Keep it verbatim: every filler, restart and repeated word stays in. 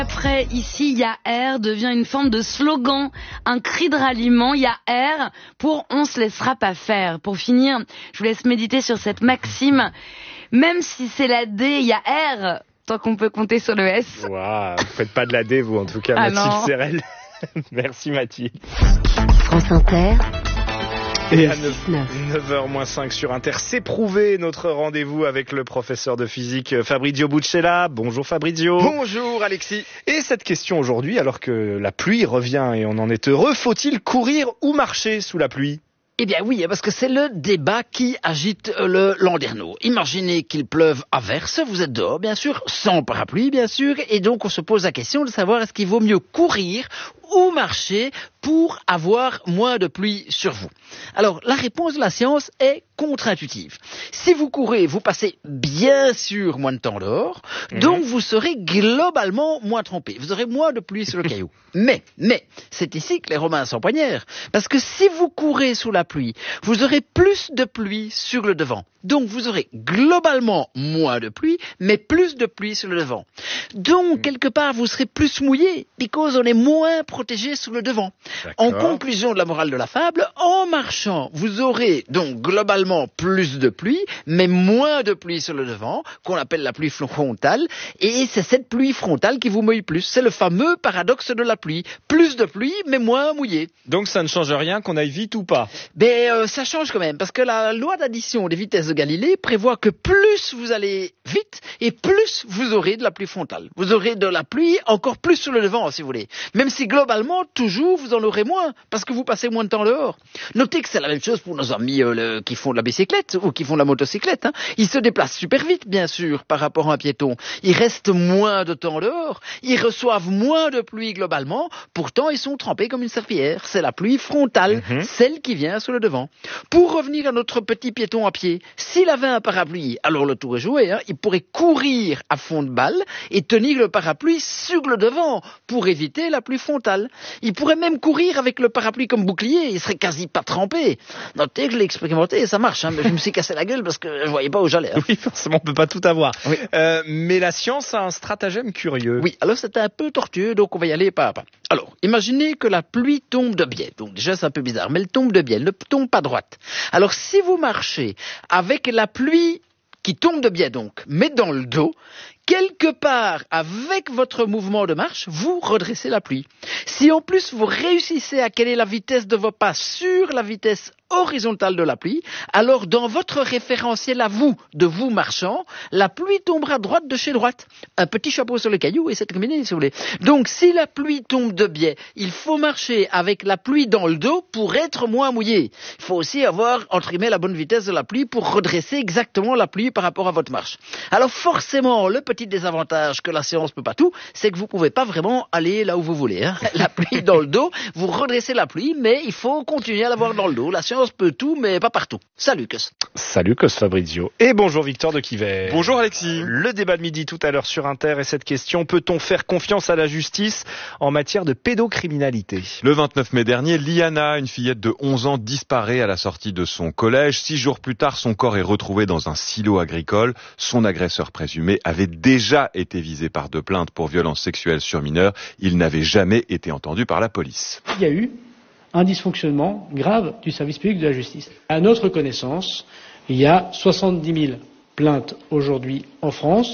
Après, ici, il y a R devient une forme de slogan, un cri de ralliement. Il y a R pour on se laissera pas faire. Pour finir, je vous laisse méditer sur cette maxime. Même si c'est la D, il y a R, tant qu'on peut compter sur le S. Waouh, vous faites pas de la D, vous, en tout cas, ah Mathilde non. Serrel. Merci, Mathilde. France Inter. Et à neuf heures moins cinq sur Inter, c'est prouvé, notre rendez-vous avec le professeur de physique Fabrizio Buccella. Bonjour Fabrizio. Bonjour Alexis. Et cette question aujourd'hui, alors que la pluie revient et on en est heureux, faut-il courir ou marcher sous la pluie ? Eh bien oui, parce que c'est le débat qui agite le landerneau. Imaginez qu'il pleuve à verse, vous êtes dehors bien sûr, sans parapluie bien sûr, et donc on se pose la question de savoir est-ce qu'il vaut mieux courir ou marcher pour avoir moins de pluie sur vous. Alors, la réponse de la science est contre-intuitive. Si vous courez, vous passez bien sûr moins de temps dehors, mmh. donc vous serez globalement moins trempé. Vous aurez moins de pluie sur le caillou. Mais, mais, c'est ici que les Romains s'empoignèrent. Parce que si vous courez sous la pluie, vous aurez plus de pluie sur le devant. Donc, vous aurez globalement moins de pluie, mais plus de pluie sur le devant. Donc, mmh. quelque part, vous serez plus mouillé, because on est moins protégé sur le devant. D'accord. En conclusion de la morale de la fable, en marchant, vous aurez donc globalement plus de pluie, mais moins de pluie sur le devant, qu'on appelle la pluie frontale, et c'est cette pluie frontale qui vous mouille plus. C'est le fameux paradoxe de la pluie. Plus de pluie, mais moins mouillé. Donc ça ne change rien qu'on aille vite ou pas ? Ben, euh, ça change quand même, parce que la loi d'addition des vitesses de Galilée prévoit que plus vous allez vite, et plus vous aurez de la pluie frontale. Vous aurez de la pluie encore plus sur le devant, si vous voulez. Même si globalement, toujours, vous en aurez moins, parce que vous passez moins de temps dehors. Notez que c'est la même chose pour nos amis euh, le, qui font de la bicyclette ou qui font de la motocyclette. Hein. Ils se déplacent super vite, bien sûr, par rapport à un piéton. Ils restent moins de temps dehors. Ils reçoivent moins de pluie globalement. Pourtant, ils sont trempés comme une serpillière. C'est la pluie frontale, mmh. celle qui vient sur le devant. Pour revenir à notre petit piéton à pied, s'il avait un parapluie, alors le tour est joué. Hein. Il pourrait courir à fond de balle et tenir le parapluie sur le devant pour éviter la pluie frontale. Il pourrait même courir avec le parapluie comme bouclier, il serait quasi pas trempé. Notez que je l'ai expérimenté et ça marche, hein, mais je me suis cassé la gueule parce que je voyais pas où j'allais. Hein. Oui, forcément, on peut pas tout avoir. Oui. Euh, mais la science a un stratagème curieux. Oui, alors c'est un peu tortueux, donc on va y aller pas à pas. Alors, imaginez que la pluie tombe de biais. Donc déjà, c'est un peu bizarre, mais elle tombe de biais, elle ne tombe pas droite. Alors, si vous marchez avec la pluie qui tombe de biais donc, mais dans le dos, quelque part, avec votre mouvement de marche, vous redressez la pluie. Si en plus vous réussissez à caler la vitesse de vos pas sur la vitesse horizontale de la pluie, alors dans votre référentiel à vous, de vous marchant, la pluie tombera droite de chez droite. Un petit chapeau sur le caillou et c'est terminé, si vous voulez. Donc, si la pluie tombe de biais, il faut marcher avec la pluie dans le dos pour être moins mouillé. Il faut aussi avoir, entre guillemets, la bonne vitesse de la pluie pour redresser exactement la pluie par rapport à votre marche. Alors, forcément, le petit désavantage que la science peut pas tout, c'est que vous pouvez pas vraiment aller là où vous voulez. Hein. La pluie dans le dos, vous redressez la pluie, mais il faut continuer à l'avoir dans le dos. La science peut tout, mais pas partout. Salut, Cos. Salut, Cos Fabrizio. Et bonjour, Victor de Quiver. Bonjour, Alexis. Le débat de midi tout à l'heure sur Inter et cette question, peut-on faire confiance à la justice en matière de pédocriminalité ? Le vingt-neuf mai dernier, Liana, une fillette de onze ans, disparaît à la sortie de son collège. Six jours plus tard, son corps est retrouvé dans un silo agricole. Son agresseur présumé avait déjà été visé par deux plaintes pour violences sexuelles sur mineurs. Il n'avait jamais été entendu par la police. Il y a eu un dysfonctionnement grave du service public de la justice. À notre connaissance, il y a soixante-dix mille plaintes aujourd'hui en France.